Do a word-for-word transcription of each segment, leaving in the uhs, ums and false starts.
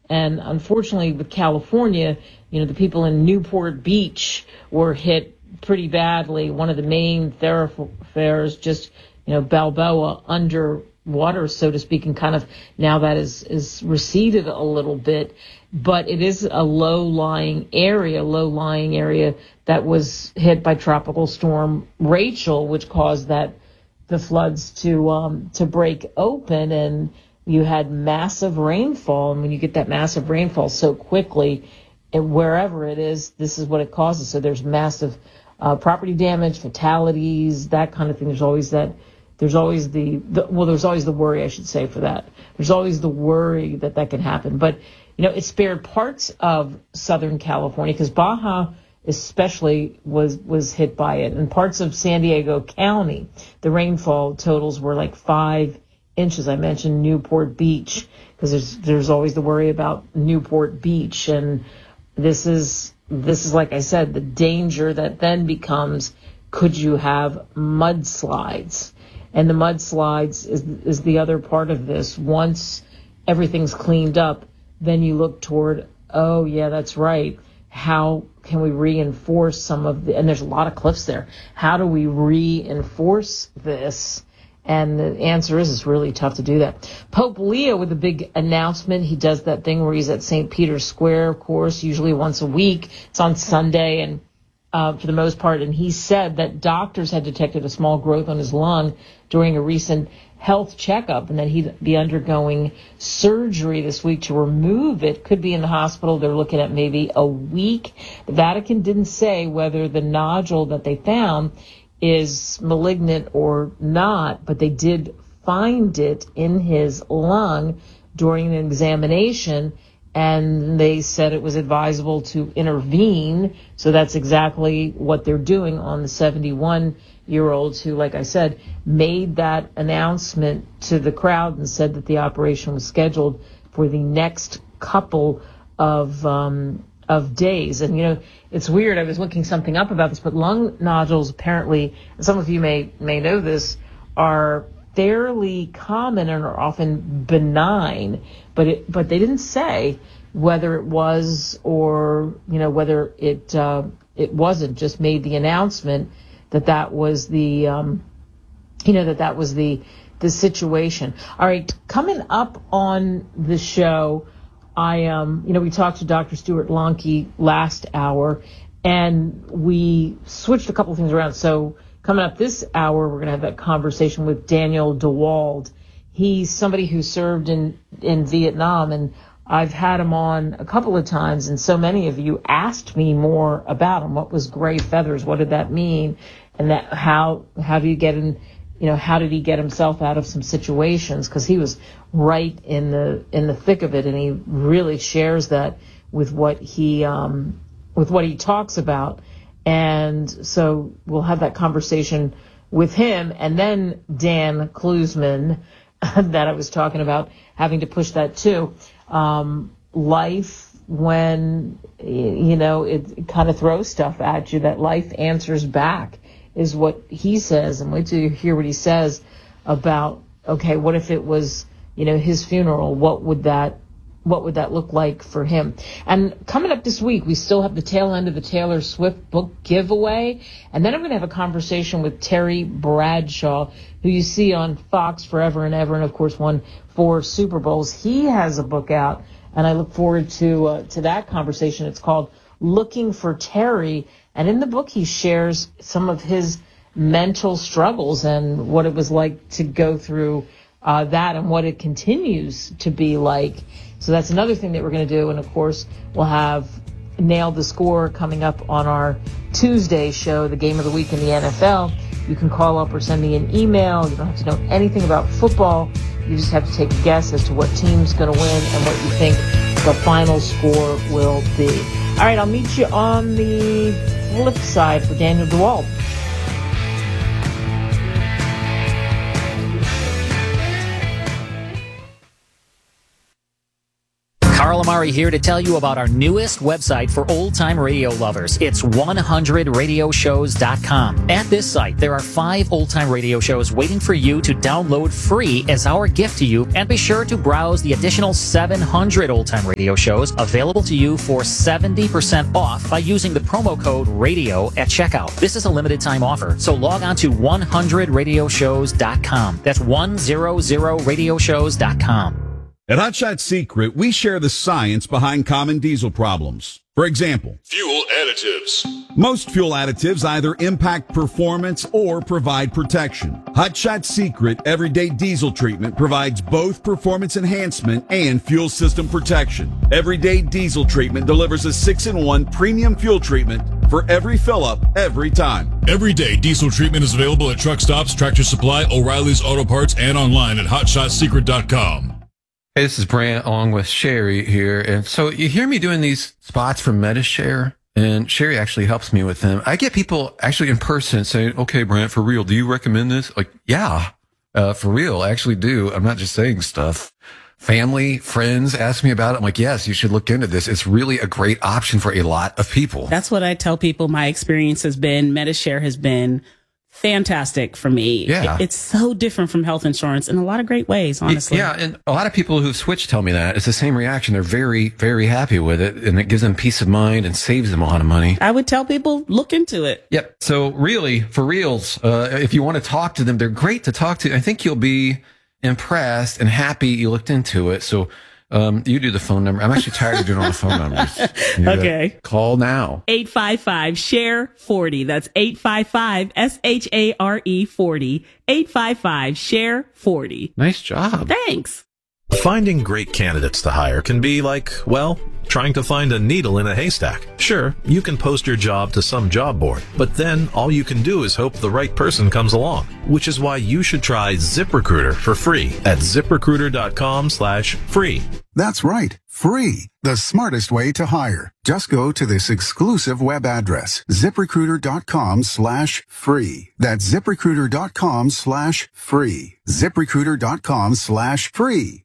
And unfortunately, with California, you know, the people in Newport Beach were hit pretty badly. One of the main thoroughfares, just, you know, Balboa under water, so to speak, and kind of now that is, is receded a little bit. But it is a low-lying area, low-lying area that was hit by Tropical Storm Rachel, which caused that the floods to um, to break open, and you had massive rainfall. And when you get that massive rainfall so quickly, and wherever it is, this is what it causes. So there's massive uh, property damage, fatalities, that kind of thing. There's always that. There's always the, the well, there's always the worry, I should say, for that. There's always the worry that that can happen. But you know, it spared parts of Southern California because Baja especially was was hit by it, and parts of San Diego County. The rainfall totals were like five inches. I mentioned Newport Beach because there's there's always the worry about Newport Beach, and this is this is like I said, the danger that then becomes, could you have mudslides? And the mudslides is is the other part of this. Once everything's cleaned up, then you look toward, oh yeah, that's right. How can we reinforce some of the, and there's a lot of cliffs there. How do we reinforce this? And the answer is, it's really tough to do that. Pope Leo with a big announcement. He does that thing where he's at Saint Peter's Square, of course, usually once a week. It's on Sunday, and uh, for the most part. And he said that doctors had detected a small growth on his lung during a recent health checkup, and that he'd be undergoing surgery this week to remove it. Could be in the hospital. They're looking at maybe a week. The Vatican didn't say whether the nodule that they found is malignant or not, but they did find it in his lung during an examination, and they said it was advisable to intervene. So that's exactly what they're doing on the seventy-one-year-old who, like I said, made that announcement to the crowd and said that the operation was scheduled for the next couple of um, of days. And, you know, it's weird. I was looking something up about this, but lung nodules apparently, and some of you may may know this, are fairly common and are often benign, but it, but they didn't say whether it was or, you know, whether it uh, it wasn't. Just made the announcement that that was the, um, you know, that that was the the situation. All right, coming up on the show, I um, you know, we talked to Doctor Stuart Lonke last hour, and we switched a couple of things around. So coming up this hour, we're going to have that conversation with Daniel DeWald. He's somebody who served in, in Vietnam, and I've had him on a couple of times, and so many of you asked me more about him. What was gray feathers? What did that mean? And that how how do you get in, you know, how did he get himself out of some situations? Because he was right in the in the thick of it, and he really shares that with what he um, with what he talks about. And so we'll have that conversation with him, and then Dan Klusman that I was talking about, having to push that too. Um, life, when, you know, it, it kind of throws stuff at you, that life answers back, is what he says. And wait till you hear what he says about, okay, what if it was, you know, his funeral? What would that What would that look like for him? And coming up this week, we still have the tail end of the Taylor Swift book giveaway. And then I'm going to have a conversation with Terry Bradshaw, who you see on Fox forever and ever, and of course won four Super Bowls. He has a book out, and I look forward to uh, to that conversation. It's called Looking for Terry. And in the book, he shares some of his mental struggles and what it was like to go through uh, that, and what it continues to be like. So that's another thing that we're going to do. And, of course, we'll have Nailed the Score coming up on our Tuesday show, the game of the week in the N F L. You can call up or send me an email. You don't have to know anything about football. You just have to take a guess as to what team's going to win and what you think the final score will be. All right, I'll meet you on the flip side for Daniel DeWald. Carl Amari here to tell you about our newest website for old-time radio lovers. It's one hundred radio shows dot com. At this site, there are five old-time radio shows waiting for you to download free as our gift to you, and be sure to browse the additional seven hundred old-time radio shows available to you for seventy percent off by using the promo code RADIO at checkout. This is a limited time offer, so log on to one hundred radio shows dot com. That's one hundred radio shows dot com. At Hot Shot Secret, we share the science behind common diesel problems. For example, fuel additives. Most fuel additives either impact performance or provide protection. Hot Shot Secret Everyday Diesel Treatment provides both performance enhancement and fuel system protection. Everyday Diesel Treatment delivers a six in one premium fuel treatment for every fill-up, every time. Everyday Diesel Treatment is available at truck stops, Tractor Supply, O'Reilly's Auto Parts, and online at hot shot secret dot com. Hey, this is Brant along with Sherry here. And so you hear me doing these spots for MediShare, and Sherry actually helps me with them. I get people actually in person saying, okay, Brant, for real, do you recommend this? Like, yeah, uh, for real, I actually do. I'm not just saying stuff. Family, friends ask me about it. I'm like, yes, you should look into this. It's really a great option for a lot of people. That's what I tell people. My experience has been, MediShare has been fantastic for me. Yeah. It's so different from health insurance in a lot of great ways, honestly. Yeah, and a lot of people who've switched tell me that. It's the same reaction. They're very, very happy with it, and it gives them peace of mind and saves them a lot of money. I would tell people, look into it. Yep. So really, for reals, uh, if you want to talk to them, they're great to talk to. I think you'll be impressed and happy you looked into it. So um, you do the phone number. I'm actually tired of doing all the phone numbers. You Okay. Call now. eight five five, share forty. That's eight five five, S H A R E forty. eight five five, share forty. Nice job. Thanks. Finding great candidates to hire can be like, well, trying to find a needle in a haystack. Sure, you can post your job to some job board, but then all you can do is hope the right person comes along, which is why you should try ZipRecruiter for free at zip recruiter dot com slash free. That's right, free. The smartest way to hire. Just go to this exclusive web address, zip recruiter dot com slash free. That's zip recruiter dot com slash free. zip recruiter dot com slash free.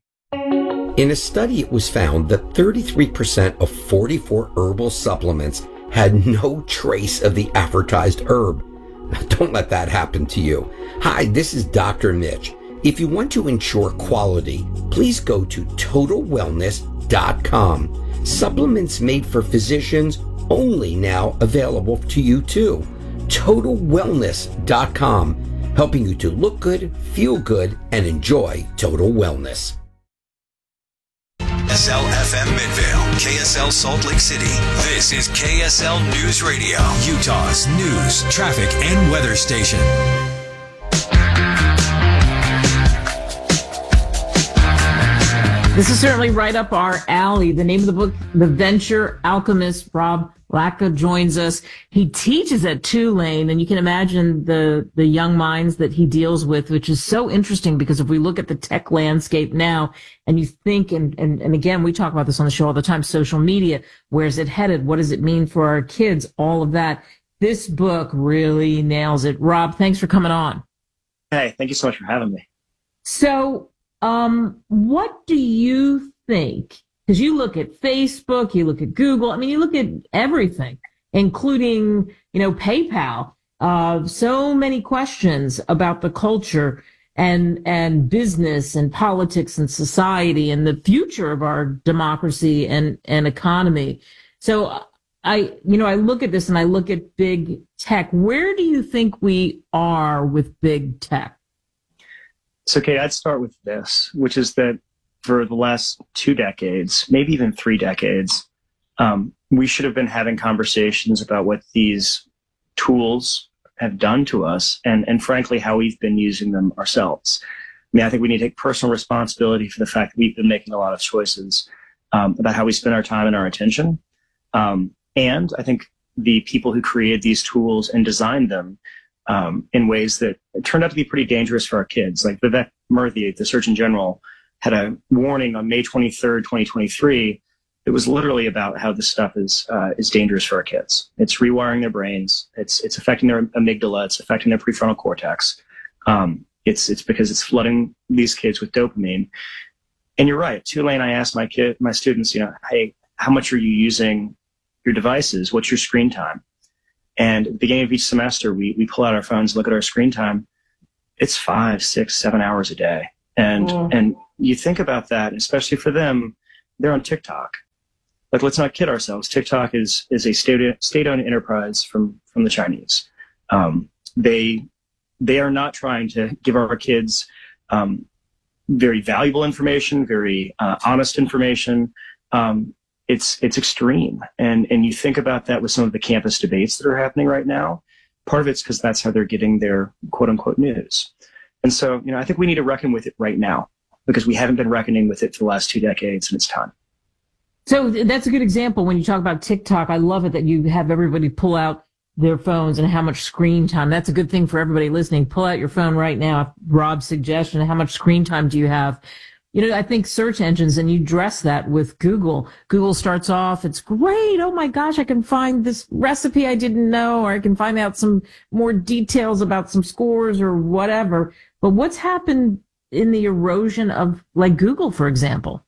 In a study, it was found that thirty-three percent of forty-four herbal supplements had no trace of the advertised herb. Now, don't let that happen to you. Hi, this is Doctor Mitch. If you want to ensure quality, please go to total wellness dot com. Supplements made for physicians only now available to you too. total wellness dot com, helping you to look good, feel good, and enjoy total wellness. K S L F M Midvale, K S L Salt Lake City. This is K S L News Radio, Utah's news, traffic, and weather station. This is certainly right up our alley. The name of the book, The Venture Alchemist. Rob Lacka joins us. He teaches at Tulane, and you can imagine the, the young minds that he deals with, which is so interesting because if we look at the tech landscape now and you think, and, and, and again, we talk about this on the show all the time, social media, where's it headed? What does it mean for our kids? All of that. This book really nails it. Rob, thanks for coming on. Hey, thank you so much for having me. So, um, what do you think? Because you look at Facebook, you look at Google, I mean, you look at everything, including, you know, PayPal. Uh, so many questions about the culture and, and business and politics and society and the future of our democracy and, and economy. So I, you know, I look at this and I look at big tech. Where do you think we are with big tech? So, Kate, I'd start with this, which is that for the last two decades, maybe even three decades, um, we should have been having conversations about what these tools have done to us and, and frankly, how we've been using them ourselves. I mean, I think we need to take personal responsibility for the fact that we've been making a lot of choices um, about how we spend our time and our attention. Um, and I think the people who created these tools and designed them um, in ways that turned out to be pretty dangerous for our kids. Like Vivek Murthy, the Surgeon General, had a warning on May twenty-third, twenty twenty-three. It was literally about how this stuff is uh, is dangerous for our kids. It's rewiring their brains. It's it's affecting their amygdala. It's affecting their prefrontal cortex. Um, it's it's because it's flooding these kids with dopamine. And you're right. Tulane, I asked my kid, my students, you know, hey, how much are you using your devices? What's your screen time? And at the beginning of each semester, we, we pull out our phones, look at our screen time. It's five, six, seven hours a day. And, mm. and you think about that, especially for them, they're on TikTok. Like, let's not kid ourselves. TikTok is, is a state, state-owned enterprise from, from the Chinese. Um, they, they are not trying to give our kids, um, very valuable information, very, uh, honest information. Um, it's, it's extreme. And, and you think about that with some of the campus debates that are happening right now. Part of it's because that's how they're getting their quote unquote news. And so, you know, I think we need to reckon with it right now because we haven't been reckoning with it for the last two decades and it's time. So that's a good example when you talk about TikTok. I love it that you have everybody pull out their phones and how much screen time. That's a good thing for everybody listening. Pull out your phone right now. Rob's suggestion, how much screen time do you have? You know, I think search engines, and you dress that with Google. Google starts off, it's great. Oh my gosh, I can find this recipe I didn't know, or I can find out some more details about some scores or whatever. But what's happened in the erosion of, like, Google, for example?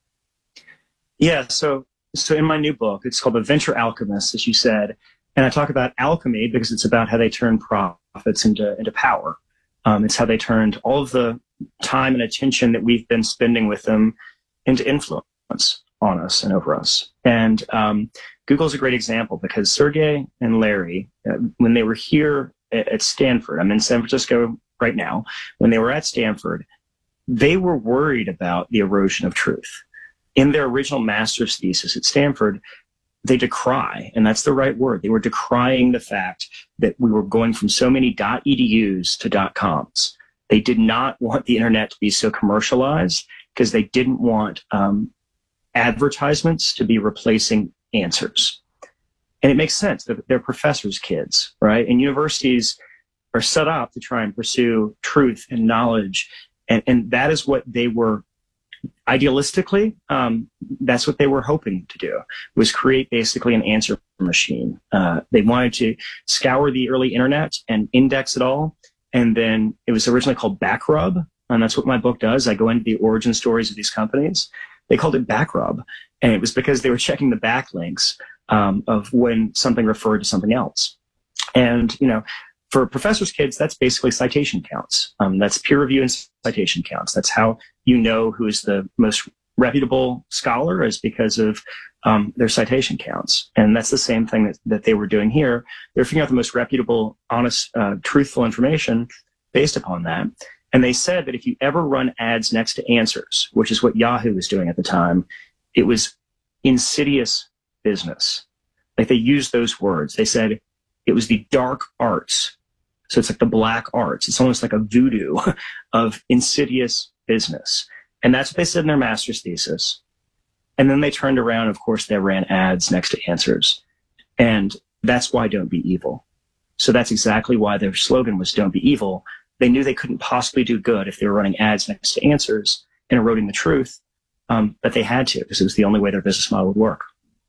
Yeah, so so in my new book, it's called The Venture Alchemist, as you said, and I talk about alchemy because it's about how they turn profits into into power. Um, it's how they turned all of the time and attention that we've been spending with them into influence on us and over us. And um, Google's a great example because Sergey and Larry, uh, when they were here at, at Stanford, I'm in San Francisco right now, when they were at Stanford, they were worried about the erosion of truth. In their original master's thesis at Stanford, they decry, and that's the right word, they were decrying the fact that we were going from so many .edus to .coms. They did not want the internet to be so commercialized because they didn't want um, advertisements to be replacing answers. And it makes sense. They're, they're professors' kids, right? And universities are set up to try and pursue truth and knowledge. And, and that is what they were idealistically, um, that's what they were hoping to do, was create basically an answer machine. Uh, they wanted to scour the early internet and index it all. And then it was originally called Backrub. And that's what my book does. I go into the origin stories of these companies. They called it Backrub. And it was because they were checking the backlinks um, of when something referred to something else. And, you know, for professors' kids, that's basically citation counts. Um, that's peer review and citation counts. That's how you know who is the most reputable scholar, is because of um, their citation counts. And that's the same thing that, that they were doing here. They're figuring out the most reputable, honest, uh, truthful information based upon that. And they said that if you ever run ads next to answers, which is what Yahoo was doing at the time, it was insidious business. Like, they used those words. They said it was the dark arts. So it's like the black arts. It's almost like a voodoo of insidious business. And that's what they said in their master's thesis. And then they turned around, of course, they ran ads next to answers. And that's why Don't Be Evil. So that's exactly why their slogan was Don't Be Evil. They knew they couldn't possibly do good if they were running ads next to answers and eroding the truth. Um, but they had to, because it was the only way their business model would work.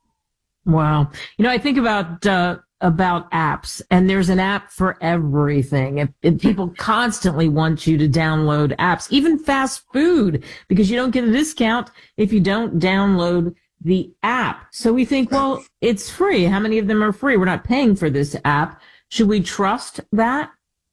Wow. You know, I think about, uh, about apps, and there's an app for everything. If, if people constantly want you to download apps, even fast food, because you don't get a discount if you don't download the app. So we think, well, it's free. How many of them are free? We're not paying for this app. Should we trust that?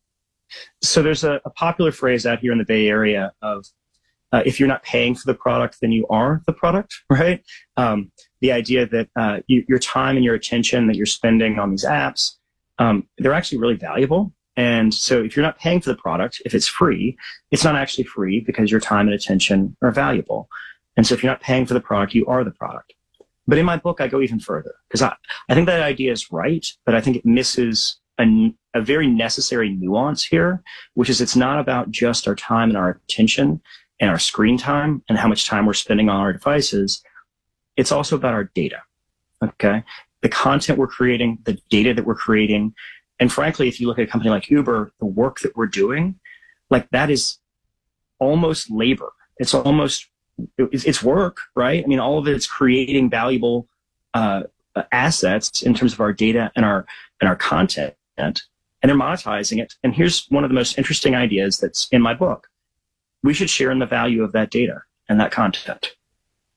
So there's a, a popular phrase out here in the Bay Area of, uh, if you're not paying for the product, then you are the product, right? Um, the idea that uh, you, your time and your attention that you're spending on these apps, um, they're actually really valuable. And so if you're not paying for the product, if it's free, it's not actually free because your time and attention are valuable. And so if you're not paying for the product, you are the product. But in my book, I go even further because I, I think that idea is right, but I think it misses a, a very necessary nuance here, which is it's not about just our time and our attention and our screen time and how much time we're spending on our devices. It's also about our data, okay? The content we're creating, the data that we're creating. And frankly, if you look at a company like Uber, the work that we're doing, like, that is almost labor. It's almost, it's work, right? I mean, all of it's creating valuable uh, assets in terms of our data and our, and our content, and they're monetizing it. And here's one of the most interesting ideas that's in my book. We should share in the value of that data and that content.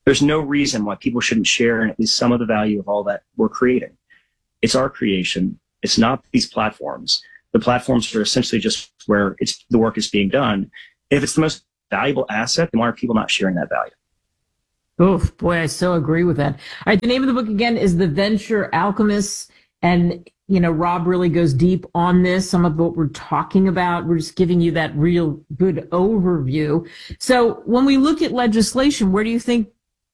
There's no reason why people shouldn't share in at least some of the value of all that we're creating. It's our creation. It's not these platforms. The platforms are essentially just where it's the work is being done. If it's the most valuable asset, then why are people not sharing that value? Oh, boy, I so agree with that. All right, the name of the book again is The Venture Alchemists. And, you know, Rob really goes deep on this, some of what we're talking about. We're just giving you that real good overview. So when we look at legislation, where do you think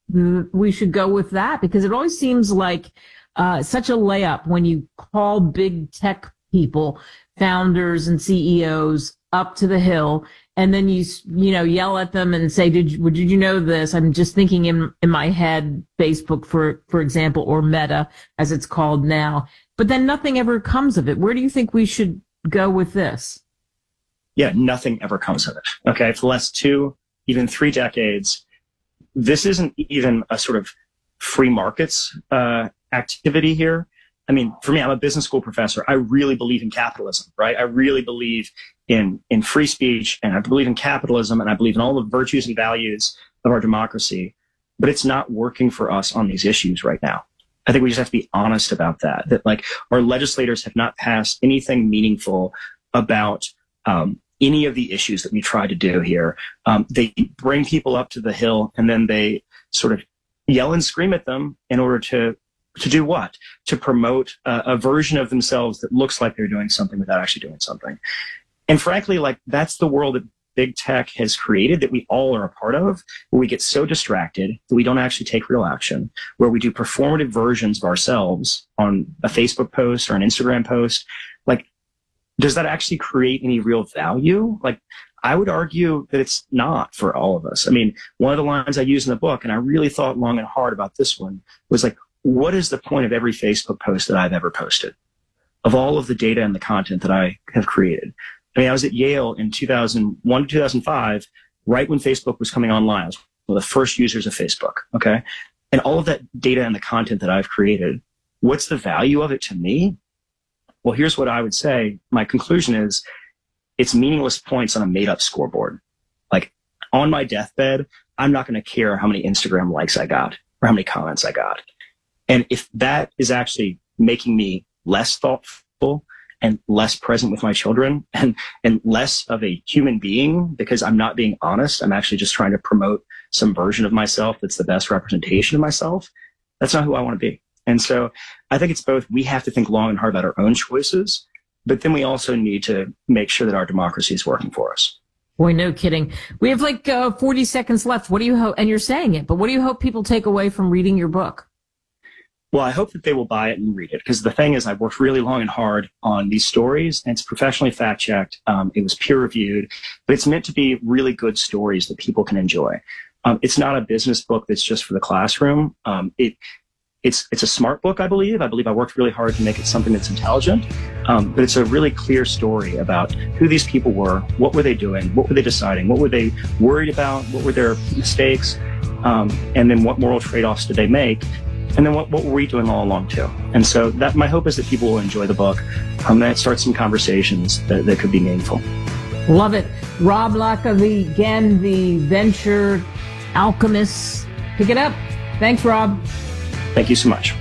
we should go with that? Because it always seems like uh, such a layup when you call big tech people, founders and C E Os, up to the hill, and then you you know yell at them and say, "Did you, did you know this?" I'm just thinking in in my head, Facebook for for example, or Meta as it's called now. But then nothing ever comes of it. Where do you think we should go with this? Yeah, nothing ever comes of it. Okay, for the last two, even three decades, this isn't even a sort of free markets uh, activity here. I mean, for me, I'm a business school professor. I really believe in capitalism, right? I really believe in, in free speech, and I believe in capitalism, and I believe in all the virtues and values of our democracy, but it's not working for us on these issues right now. I think we just have to be honest about that, that like our legislators have not passed anything meaningful about um, any of the issues that we try to do here. Um, they bring people up to the hill and then they sort of yell and scream at them in order to To do what? To promote a, a version of themselves that looks like they're doing something without actually doing something. And frankly, like that's the world that big tech has created that we all are a part of, where we get so distracted that we don't actually take real action, where we do performative versions of ourselves on a Facebook post or an Instagram post. Like, does that actually create any real value? Like, I would argue that it's not for all of us. I mean, one of the lines I use in the book, and I really thought long and hard about this one, was like, what is the point of every Facebook post that I've ever posted, of all of the data and the content that I have created? I mean, I was at Yale in two thousand one to two thousand five, right when Facebook was coming online. I was one of the first users of Facebook, okay? And all of that data and the content that I've created, what's the value of it to me? Well, here's what I would say. My conclusion is it's meaningless points on a made-up scoreboard. Like, on my deathbed, I'm not going to care how many Instagram likes I got or how many comments I got. And if that is actually making me less thoughtful and less present with my children and, and less of a human being because I'm not being honest, I'm actually just trying to promote some version of myself that's the best representation of myself, that's not who I want to be. And so I think it's both. We have to think long and hard about our own choices, but then we also need to make sure that our democracy is working for us. Boy, no kidding. We have like uh, forty seconds left. What do you hope? And you're saying it, but what do you hope people take away from reading your book? Well, I hope that they will buy it and read it, because the thing is, I've worked really long and hard on these stories, and it's professionally fact-checked. Um, it was peer-reviewed, but it's meant to be really good stories that people can enjoy. Um, it's not a business book that's just for the classroom. Um, it it's it's a smart book, I believe. I believe I worked really hard to make it something that's intelligent, um, but it's a really clear story about who these people were, what were they doing, what were they deciding, what were they worried about, what were their mistakes, um, and then what moral trade-offs did they make. And then what, what were we doing all along too? And so that my hope is that people will enjoy the book, um, that starts some conversations that, that could be meaningful. Love it. Rob Lacca, the, again, the Venture Alchemists. Pick it up. Thanks, Rob. Thank you so much.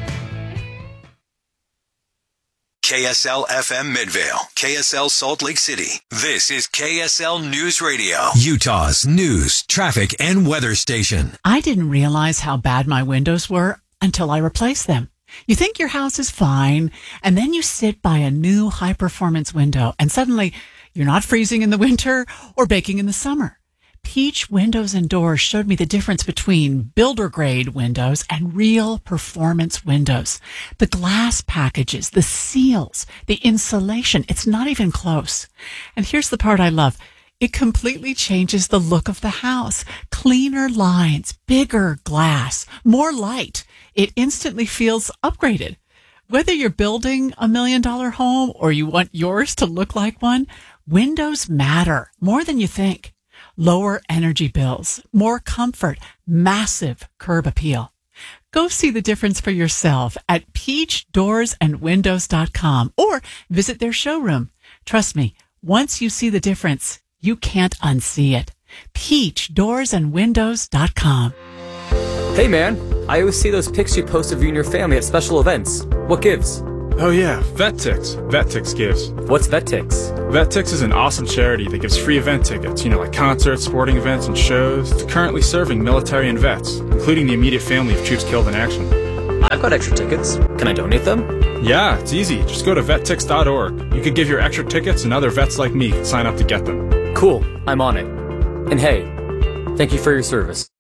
K S L F M Midvale, K S L Salt Lake City. This is K S L News Radio, Utah's news, traffic, and weather station. I didn't realize how bad my windows were until I replaced them. You think your house is fine, and then you sit by a new high-performance window, and suddenly you're not freezing in the winter or baking in the summer. Peach Windows and Doors showed me the difference between builder-grade windows and real performance windows. The glass packages, the seals, the insulation, it's not even close. And here's the part I love. It completely changes the look of the house. Cleaner lines, bigger glass, more light. It instantly feels upgraded. Whether you're building a million dollar home or you want yours to look like one, windows matter more than you think. Lower energy bills, more comfort, massive curb appeal. Go see the difference for yourself at peach doors and windows dot com or visit their showroom. Trust me, once you see the difference, you can't unsee it. peach doors and windows dot com. Hey man, I always see those pics you post of you and your family at special events. What gives? Oh yeah, VetTix. VetTix gives. What's VetTix? VetTix is an awesome charity that gives free event tickets, you know, like concerts, sporting events, and shows, to currently serving military and vets, including the immediate family of troops killed in action. I've got extra tickets. Can I donate them? Yeah, it's easy. Just go to vet tix dot org. You could give your extra tickets and other vets like me can sign up to get them. Cool, I'm on it. And hey, thank you for your service.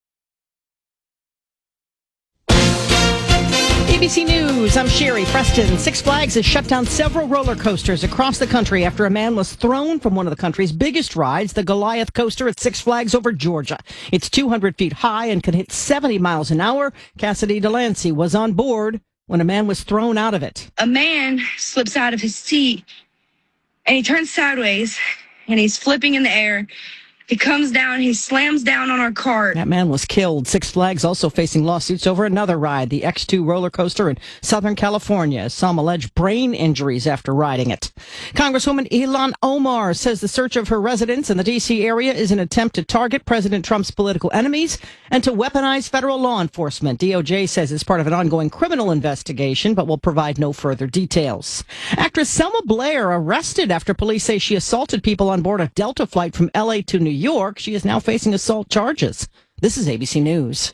A B C News, I'm Sherry Preston. Six Flags has shut down several roller coasters across the country after a man was thrown from one of the country's biggest rides, the Goliath coaster at Six Flags over Georgia. It's two hundred feet high and can hit seventy miles an hour. Cassidy Delancey was on board when a man was thrown out of it. A man slips out of his seat and he turns sideways and he's flipping in the air. He comes down, he slams down on our cart. That man was killed. Six Flags also facing lawsuits over another ride, the X two roller coaster in Southern California. Some allege brain injuries after riding it. Congresswoman Ilhan Omar says the search of her residence in the D C area is an attempt to target President Trump's political enemies and to weaponize federal law enforcement. D O J says it's part of an ongoing criminal investigation, but will provide no further details. Actress Selma Blair arrested after police say she assaulted people on board a Delta flight from L A to New York. York. She is now facing assault charges. This is A B C News.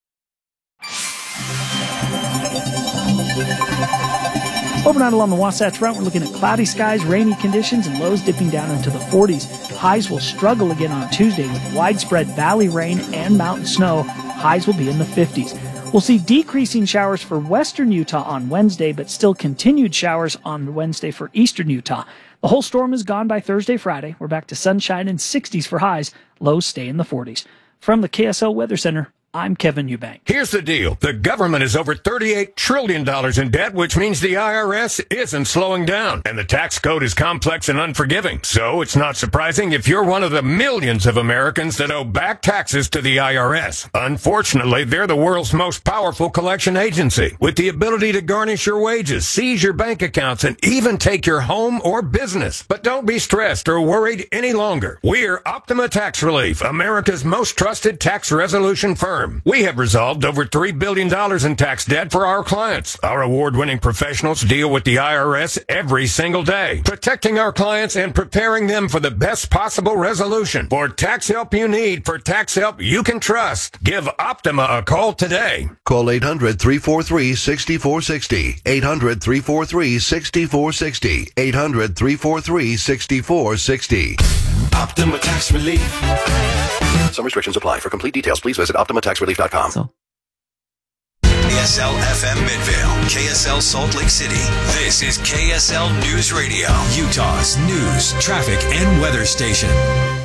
Overnight along the Wasatch Front, we're looking at cloudy skies, rainy conditions, and lows dipping down into the forties. Highs will struggle again on Tuesday with widespread valley rain and mountain snow. Highs will be in the fifties. We'll see decreasing showers for western Utah on Wednesday, but still continued showers on Wednesday for eastern Utah. The whole storm is gone by Thursday, Friday. We're back to sunshine and sixties for highs. Lows stay in the forties. From the K S L Weather Center, I'm Kevin Eubank. Here's the deal. The government is over thirty-eight trillion dollars in debt, which means the I R S isn't slowing down. And the tax code is complex and unforgiving. So it's not surprising if you're one of the millions of Americans that owe back taxes to the I R S. Unfortunately, they're the world's most powerful collection agency, with the ability to garnish your wages, seize your bank accounts, and even take your home or business. But don't be stressed or worried any longer. We're Optima Tax Relief, America's most trusted tax resolution firm. We have resolved over three billion dollars in tax debt for our clients. Our award-winning professionals deal with the I R S every single day, protecting our clients and preparing them for the best possible resolution. For tax help you need, for tax help you can trust, give Optima a call today. Call eight hundred, three four three, six four six zero. eight hundred, three four three, six four six zero. eight hundred, three four three, six four six zero. Optima Tax Relief. Some restrictions apply. For complete details, please visit optima tax relief dot com. K S L F M Midvale, K S L Salt Lake City. This is K S L News Radio, Utah's news, traffic, and weather station.